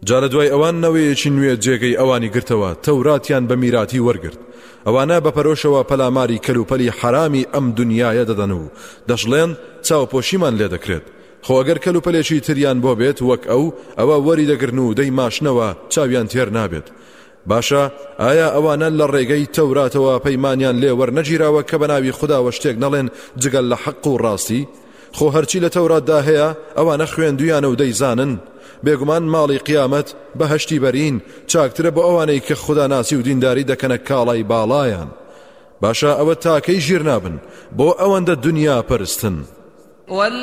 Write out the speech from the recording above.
جا لە دوای ئەوان نەوەیەکی نوێ جێگەی ئەوانی گرتەوە تەوراتیان بە میراتی وەرگرت. ئەوانە بەپەرۆشەوە پەلاماری کەلوپەلی حرامی ئەم دنیاە دەدەن و دەژڵێن چاوپۆشیمان لێ دەکرێت. خۆ ئەگەر کەلوپەلێکی تریان بۆ بێت وەک ئەوە وەری دەگرن و دەی ماشنەوە چاویان تێر نابێت. باشە ئایا ئەوانە لە ڕێگەی تەوراتەوە پەیمانیان لێ وەرنەگیراوە کە بە ناوی خوداوە شتێک نەڵێن جگەل لە حەق و ڕاستی؟ خۆ هەرچی لە تەوراتدا هەیە ئەوانە خوێندویانە و دەیزانن. بێگومان ماڵی قیامەت بەهەشتی بەرین چاکترە بۆ ئەوانەی کە خوددا ناسی و دینداری دەکەنە کاڵای باڵایان. باشە ئەوە تاکەی ژیر نابن بۆ ئەوەندە دنیا پەرستن.